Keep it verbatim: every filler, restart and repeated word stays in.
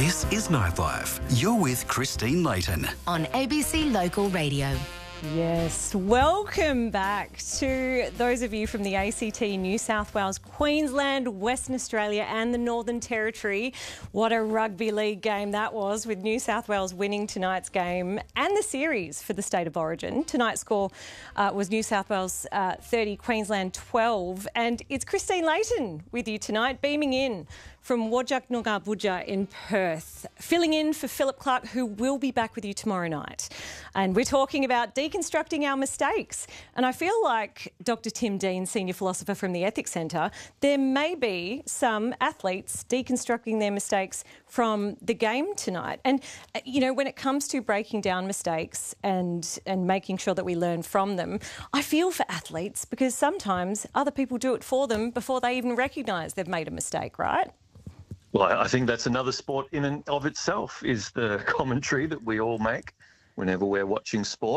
This is Nightlife. You're with Christine Layton on A B C Local Radio. Yes, welcome back to those of you from the A C T, New South Wales, Queensland, Western Australia and the Northern Territory. What a rugby league game that was, with New South Wales winning tonight's game and the series for the State of Origin. Tonight's score uh, was New South Wales uh, thirty, Queensland twelve, and it's Christine Layton with you tonight, beaming in from Wajak Noongar Boodja in Perth, filling in for Philip Clark, who will be back with you tomorrow night. And we're talking about deconstructing our mistakes. And I feel like Doctor Tim Dean, Senior Philosopher from the Ethics Centre, there may be some athletes deconstructing their mistakes from the game tonight. And, you know, when it comes to breaking down mistakes and, and making sure that we learn from them, I feel for athletes because sometimes other people do it for them before they even recognise they've made a mistake, right? Well, I think that's another sport in and of itself, is the commentary that we all make whenever we're watching sport.